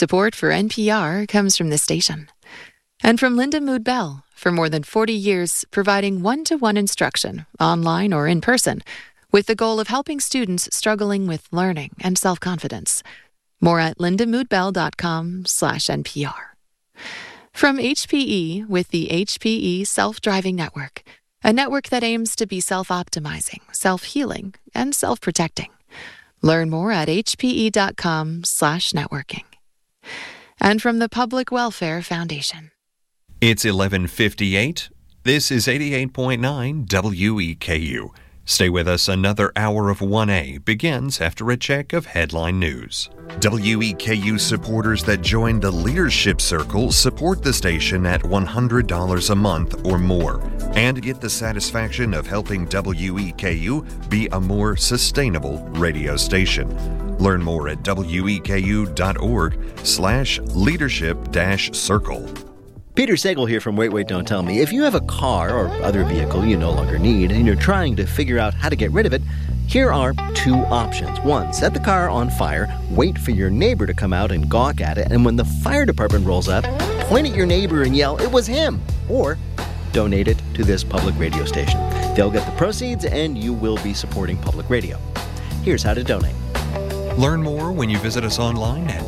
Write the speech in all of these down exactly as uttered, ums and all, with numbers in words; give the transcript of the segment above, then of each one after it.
Support for N P R comes from the station. And from Linda Mood Bell, for more than forty years, providing one-to-one instruction, online or in person, with the goal of helping students struggling with learning and self-confidence. More at lindamoodbell.com slash NPR. From H P E with the H P E Self-Driving Network, a network that aims to be self-optimizing, self-healing, and self-protecting. Learn more at hpe.com slash networking. And from the Public Welfare Foundation. It's eleven fifty-eight. This is eighty-eight point nine W E K U. Stay with us. Another hour of one A begins after a check of headline news. W E K U supporters that join the Leadership Circle support the station at one hundred dollars a month or more and get the satisfaction of helping W E K U be a more sustainable radio station. Learn more at weku.org slash leadership dash circle. Peter Sagal here from Wait, Wait, Don't Tell Me. If you have a car or other vehicle you no longer need and you're trying to figure out how to get rid of it, here are two options. One, set the car on fire, wait for your neighbor to come out and gawk at it, and when the fire department rolls up, point at your neighbor and yell, "It was him!" Or donate it to this public radio station. They'll get the proceeds and you will be supporting public radio. Here's how to donate. Learn more when you visit us online at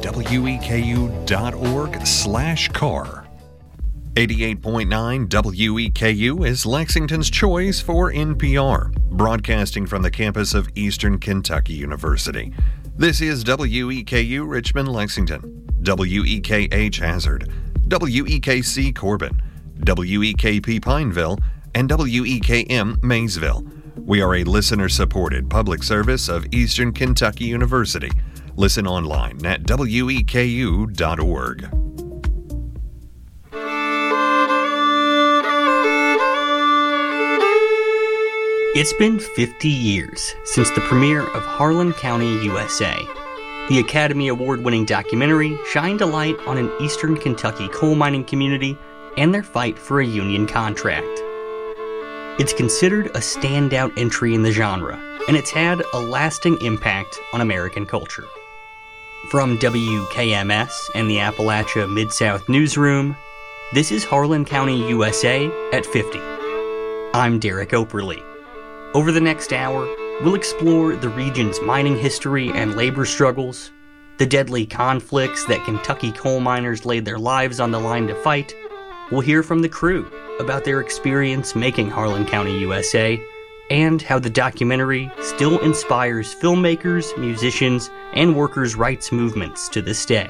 weku.org slash car. eighty-eight point nine W E K U is Lexington's choice for N P R, broadcasting from the campus of Eastern Kentucky University. This is W E K U Richmond, Lexington, W E K H Hazard, W E K C Corbin, W E K P Pineville, and W E K M Maysville. We are a listener-supported public service of Eastern Kentucky University. Listen online at W E K U dot org. It's been fifty years since the premiere of Harlan County, U S A. The Academy Award-winning documentary shined a light on an Eastern Kentucky coal mining community and their fight for a union contract. It's considered a standout entry in the genre, and it's had a lasting impact on American culture. From W K M S and the Appalachia Mid-South Newsroom, this is Harlan County, U S A at fifty. I'm Derek Operly. Over the next hour, we'll explore the region's mining history and labor struggles, the deadly conflicts that Kentucky coal miners laid their lives on the line to fight. We'll hear from the crew about their experience making Harlan County, U S A, and how the documentary still inspires filmmakers, musicians, and workers' rights movements to this day.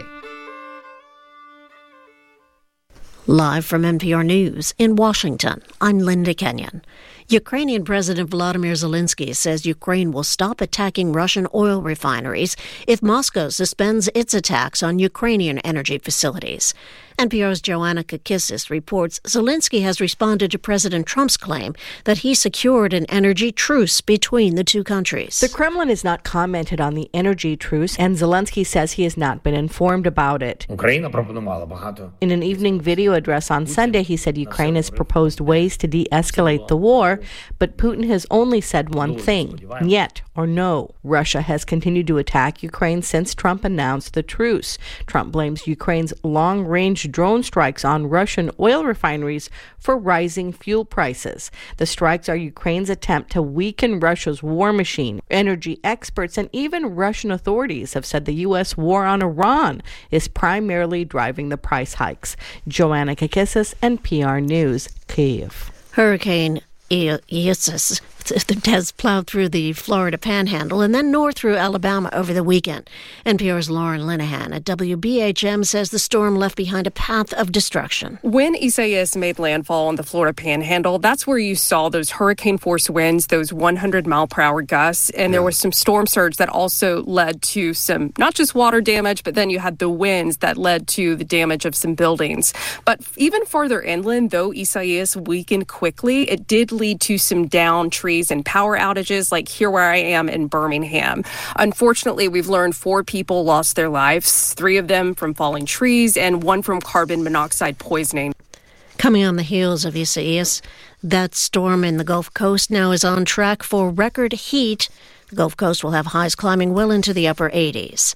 Live from N P R News in Washington, I'm Linda Kenyon. Ukrainian President Volodymyr Zelensky says Ukraine will stop attacking Russian oil refineries if Moscow suspends its attacks on Ukrainian energy facilities. N P R's Joanna Kakissis reports Zelensky has responded to President Trump's claim that he secured an energy truce between the two countries. The Kremlin has not commented on the energy truce, and Zelensky says he has not been informed about it. In an evening video address on Sunday, he said Ukraine has proposed ways to de-escalate the war, but Putin has only said one thing, "Niet" or no. Russia has continued to attack Ukraine since Trump announced the truce. Trump blames Ukraine's long-range drone strikes on Russian oil refineries for rising fuel prices. The strikes are Ukraine's attempt to weaken Russia's war machine. Energy experts and even Russian authorities have said the U S war on Iran is primarily driving the price hikes. Joanna Kakissis, N P R News, Kyiv. Hurricane Isis has plowed through the Florida Panhandle and then north through Alabama over the weekend. N P R's Lauren Linehan at W B H M says the storm left behind a path of destruction. When Isaias made landfall on the Florida Panhandle, that's where you saw those hurricane-force winds, those one hundred mile per hour gusts, and yeah. There was some storm surge that also led to some, not just water damage, but then you had the winds that led to the damage of some buildings. But even farther inland, though Isaias weakened quickly, it did lead to some downed trees and power outages, like here where I am in Birmingham. Unfortunately, we've learned four people lost their lives, three of them from falling trees and one from carbon monoxide poisoning. Coming on the heels of Isaias, that storm in the Gulf Coast now is on track for record heat. The Gulf Coast will have highs climbing well into the upper eighties.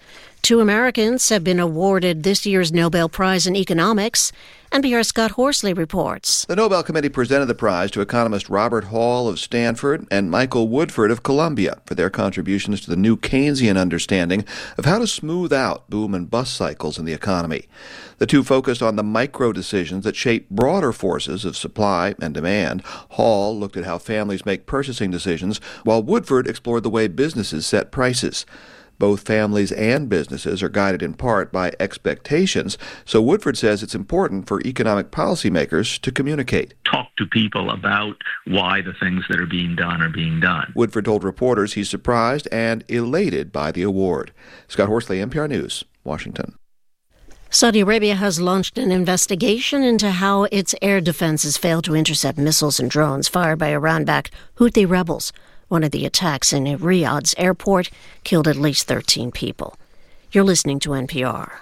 Two Americans have been awarded this year's Nobel Prize in Economics. N P R's Scott Horsley reports. The Nobel Committee presented the prize to economist Robert Hall of Stanford and Michael Woodford of Columbia for their contributions to the new Keynesian understanding of how to smooth out boom and bust cycles in the economy. The two focused on the micro decisions that shape broader forces of supply and demand. Hall looked at how families make purchasing decisions, while Woodford explored the way businesses set prices. Both families and businesses are guided in part by expectations, so Woodford says it's important for economic policymakers to communicate. Talk to people about why the things that are being done are being done. Woodford told reporters he's surprised and elated by the award. Scott Horsley, N P R News, Washington. Saudi Arabia has launched an investigation into how its air defenses failed to intercept missiles and drones fired by Iran-backed Houthi rebels. One of the attacks in Riyadh's airport killed at least thirteen people. You're listening to N P R.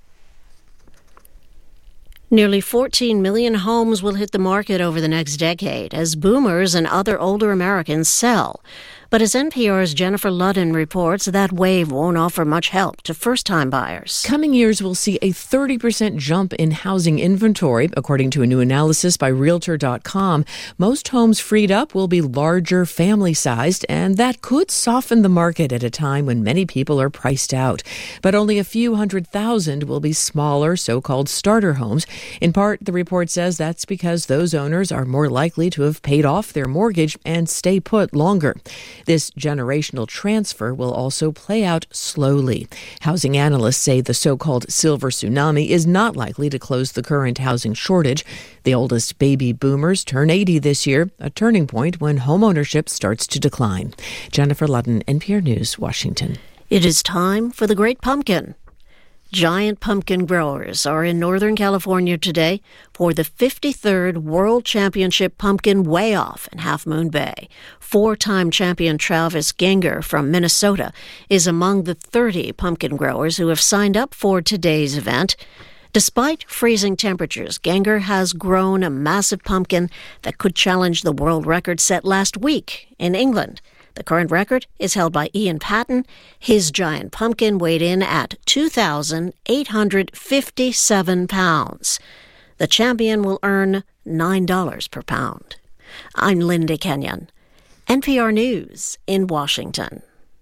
Nearly fourteen million homes will hit the market over the next decade as boomers and other older Americans sell. But as N P R's Jennifer Ludden reports, that wave won't offer much help to first-time buyers. Coming years will see a thirty percent jump in housing inventory, according to a new analysis by Realtor dot com. Most homes freed up will be larger, family-sized, and that could soften the market at a time when many people are priced out. But only a few hundred thousand will be smaller, so-called starter homes. In part, the report says that's because those owners are more likely to have paid off their mortgage and stay put longer. This generational transfer will also play out slowly. Housing analysts say the so-called silver tsunami is not likely to close the current housing shortage. The oldest baby boomers turn eighty this year, a turning point when homeownership starts to decline. Jennifer Ludden, N P R News, Washington. It is time for the Great Pumpkin. Giant pumpkin growers are in Northern California today for the fifty-third World Championship Pumpkin Weigh-Off in Half Moon Bay. Four-time champion Travis Genger from Minnesota is among the thirty pumpkin growers who have signed up for today's event. Despite freezing temperatures, Genger has grown a massive pumpkin that could challenge the world record set last week in England. The current record is held by Ian Patton. His giant pumpkin weighed in at two thousand eight hundred fifty-seven pounds. The champion will earn nine dollars per pound. I'm Linda Kenyon, N P R News in Washington.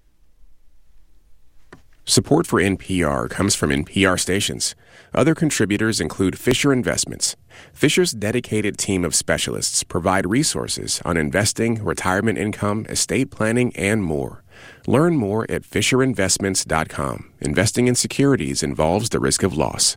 Support for N P R comes from N P R stations. Other contributors include Fisher Investments. Fisher's dedicated team of specialists provide resources on investing, retirement income, estate planning, and more. Learn more at fisher investments dot com. Investing in securities involves the risk of loss.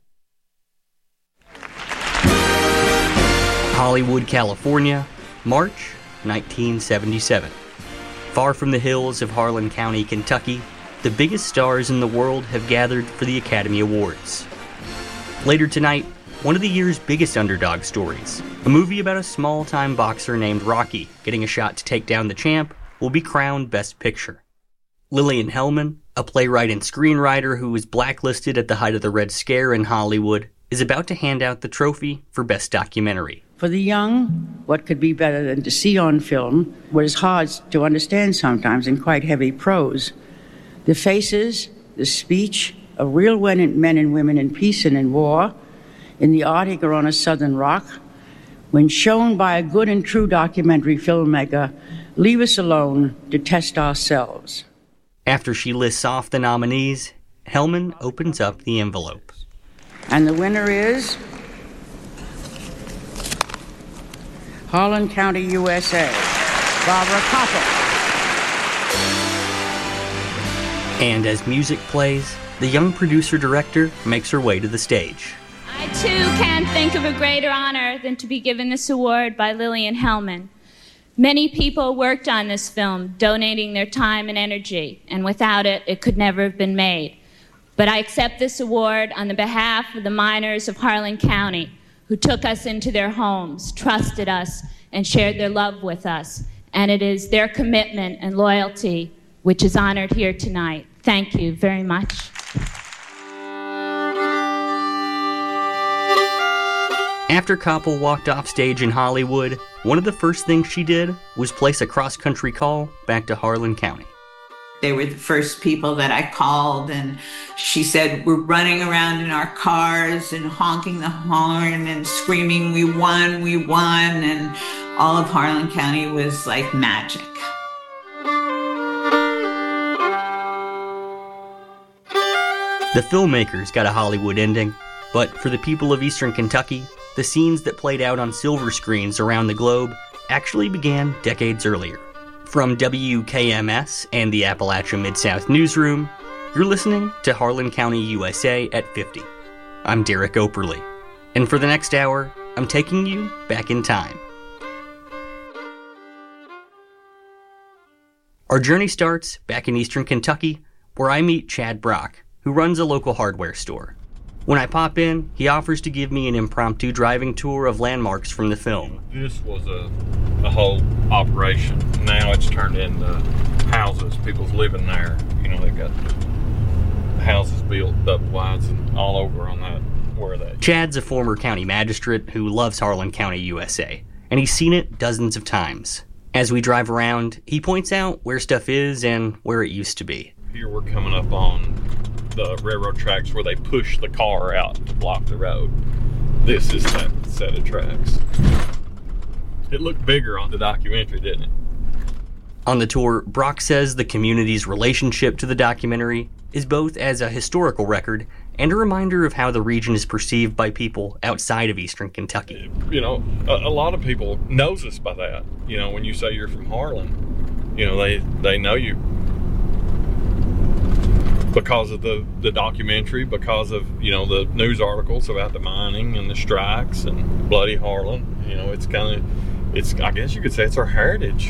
Hollywood, California, March nineteen seventy-seven. Far from the hills of Harlan County, Kentucky, the biggest stars in the world have gathered for the Academy Awards. Later tonight, one of the year's biggest underdog stories, a movie about a small-time boxer named Rocky getting a shot to take down the champ, will be crowned Best Picture. Lillian Hellman, a playwright and screenwriter who was blacklisted at the height of the Red Scare in Hollywood, is about to hand out the trophy for Best Documentary. For the young, what could be better than to see on film what is hard to understand sometimes in quite heavy prose? The faces, the speech of real men and women in peace and in war, in the Arctic or on a southern rock, when shown by a good and true documentary filmmaker, leave us alone to test ourselves. After she lists off the nominees, Hellman opens up the envelope. And the winner is Harlan County, U S A, Barbara Koppel. And as music plays, the young producer-director makes her way to the stage. I, too, can't think of a greater honor than to be given this award by Lillian Hellman. Many people worked on this film, donating their time and energy, and without it, it could never have been made. But I accept this award on the behalf of the miners of Harlan County, who took us into their homes, trusted us, and shared their love with us. And it is their commitment and loyalty which is honored here tonight. Thank you very much. After Koppel walked off stage in Hollywood, one of the first things she did was place a cross-country call back to Harlan County. They were the first people that I called, and she said, we're running around in our cars and honking the horn and screaming, we won, we won, and all of Harlan County was like magic. The filmmakers got a Hollywood ending, but for the people of Eastern Kentucky, the scenes that played out on silver screens around the globe actually began decades earlier. From W K M S and the Appalachia Mid-South Newsroom, you're listening to Harlan County, U S A at fifty. I'm Derek Operly, and for the next hour, I'm taking you back in time. Our journey starts back in Eastern Kentucky, where I meet Chad Brock, who runs a local hardware store. When I pop in, he offers to give me an impromptu driving tour of landmarks from the film. This was a, a whole operation. Now it's turned into houses. People's living there. You know, they've got houses built double wides and all over on that, where that. Chad's a former county magistrate who loves Harlan County, U S A, and he's seen it dozens of times. As we drive around, he points out where stuff is and where it used to be. Here we're coming up on the railroad tracks where they push the car out to block the road. This is that set of tracks. It looked bigger on the documentary, didn't it? On the tour, Brock says the community's relationship to the documentary is both as a historical record and a reminder of how the region is perceived by people outside of Eastern Kentucky. You know, a, a lot of people knows us by that. You know, when you say you're from Harlan, you know, they, they know you because of the, the documentary, because of, you know, the news articles about the mining and the strikes and Bloody Harlan. You know, it's kind of, it's, I guess you could say it's our heritage.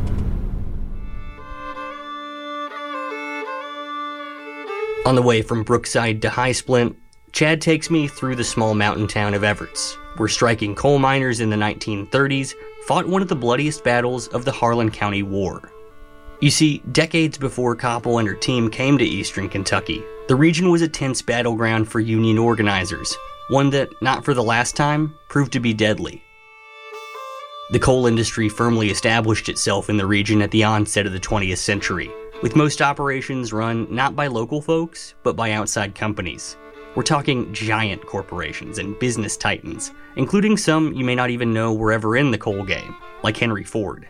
On the way from Brookside to High Splint, Chad takes me through the small mountain town of Everts, where striking coal miners in the nineteen thirties fought one of the bloodiest battles of the Harlan County War. You see, decades before Koppel and her team came to Eastern Kentucky, the region was a tense battleground for Union organizers, one that, not for the last time, proved to be deadly. The coal industry firmly established itself in the region at the onset of the twentieth century, with most operations run not by local folks, but by outside companies. We're talking giant corporations and business titans, including some you may not even know were ever in the coal game, like Henry Ford.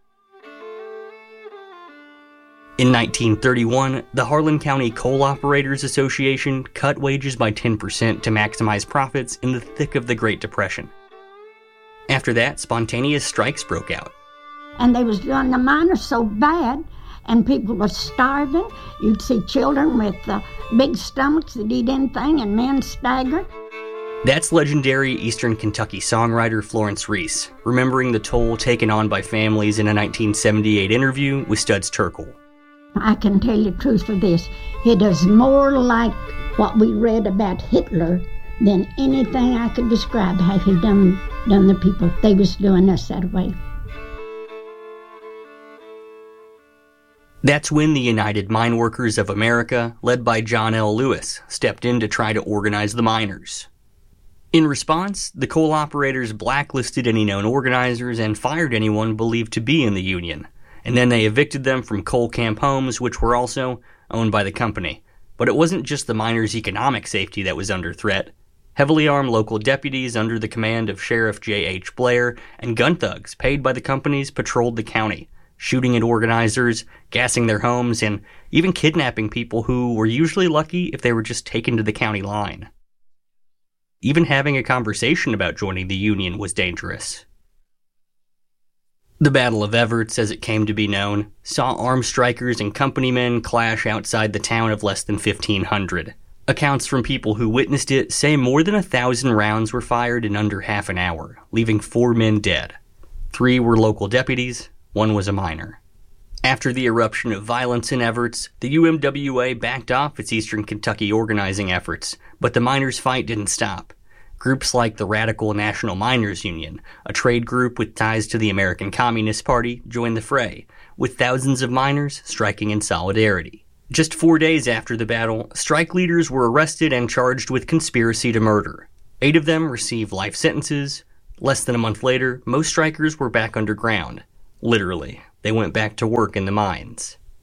In nineteen thirty-one, the Harlan County Coal Operators Association cut wages by ten percent to maximize profits in the thick of the Great Depression. After that, spontaneous strikes broke out. And they was doing the miners so bad, and people were starving. You'd see children with uh, big stomachs that eat anything, and men stagger. That's legendary Eastern Kentucky songwriter Florence Reese, remembering the toll taken on by families in a nineteen seventy-eight interview with Studs Terkel. I can tell you the truth for this. It is more like what we read about Hitler than anything I could describe how he done, done the people. They was doing us that way. That's when the United Mine Workers of America, led by John L. Lewis, stepped in to try to organize the miners. In response, the coal operators blacklisted any known organizers and fired anyone believed to be in the union, and then they evicted them from coal camp homes, which were also owned by the company. But it wasn't just the miners' economic safety that was under threat. Heavily armed local deputies under the command of Sheriff J H Blair and gun thugs paid by the companies patrolled the county, shooting at organizers, gassing their homes, and even kidnapping people who were usually lucky if they were just taken to the county line. Even having a conversation about joining the union was dangerous. The Battle of Everts, as it came to be known, saw armed strikers and company men clash outside the town of less than fifteen hundred. Accounts from people who witnessed it say more than a thousand rounds were fired in under half an hour, leaving four men dead. Three were local deputies, one was a miner. After the eruption of violence in Everts, the U M W A backed off its Eastern Kentucky organizing efforts, but the miners' fight didn't stop. Groups like the Radical National Miners Union, a trade group with ties to the American Communist Party, joined the fray, with thousands of miners striking in solidarity. Just four days after the battle, strike leaders were arrested and charged with conspiracy to murder. Eight of them received life sentences. Less than a month later, most strikers were back underground. Literally, they went back to work in the mines.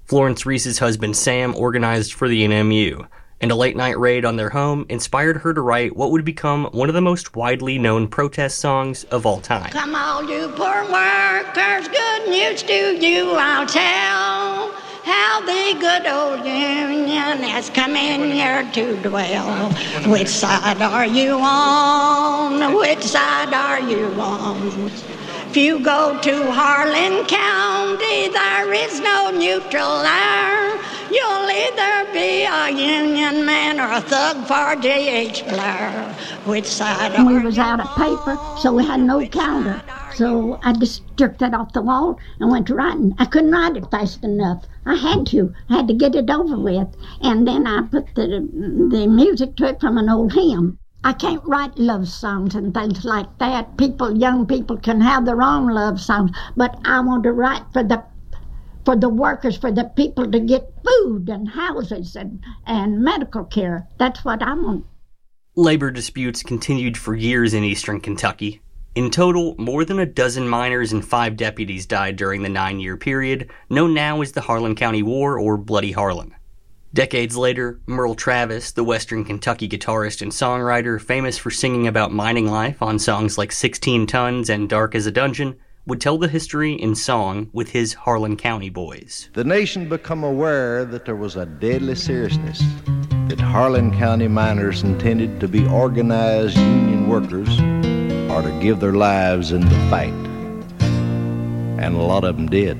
Florence Reese's husband Sam organized for the N M U, and a late-night raid on their home inspired her to write what would become one of the most widely known protest songs of all time. Come all you poor workers, good news to you I'll tell, how the good old Union has come in here to dwell. Which side are you on? Which side are you on? If you go to Harlan County, there is no neutral there. You'll either be a Union man or a thug for J H Blair. Which side are we was out of paper, so we had no counter. So I just jerked that off the wall and went to writing. I couldn't write it fast enough. I had to. I had to get it over with. And then I put the the music to it from an old hymn. I can't write love songs and things like that. People, young people can have their own love songs, but I want to write for the for the workers, for the people to get food and houses and, and medical care. That's what I want. Labor disputes continued for years in eastern Kentucky. In total, more than a dozen miners and five deputies died during the nine-year period, known now as the Harlan County War or Bloody Harlan. Decades later, Merle Travis, the Western Kentucky guitarist and songwriter famous for singing about mining life on songs like sixteen tons and Dark as a Dungeon, would tell the history in song with his Harlan County Boys. The nation become aware that there was a deadly seriousness, that Harlan County miners intended to be organized union workers or to give their lives in the fight. And a lot of them did.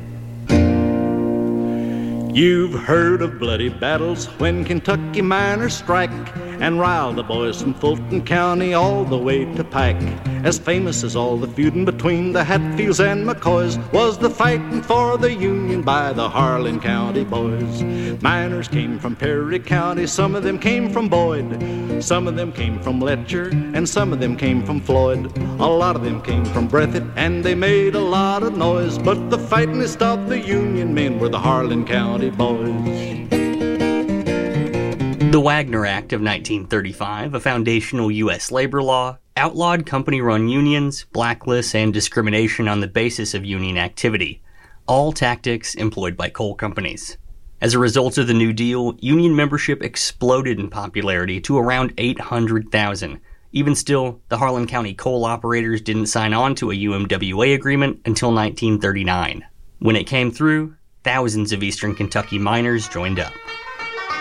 You've heard of bloody battles when Kentucky miners strike and rile the boys from Fulton County all the way to Pike. As famous as all the feuding between the Hatfields and McCoys was the fighting for the Union by the Harlan County boys. Miners came from Perry County, some of them came from Boyd, some of them came from Letcher, and some of them came from Floyd. A lot of them came from Breathitt, and they made a lot of noise, but the fightingest of the Union men were the Harlan County boys. The Wagner Act of nineteen thirty-five, a foundational U S labor law, outlawed company-run unions, blacklists, and discrimination on the basis of union activity, all tactics employed by coal companies. As a result of the New Deal, union membership exploded in popularity to around eight hundred thousand. Even still, the Harlan County coal operators didn't sign on to a U M W A agreement until nineteen thirty-nine. When it came through, thousands of eastern Kentucky miners joined up.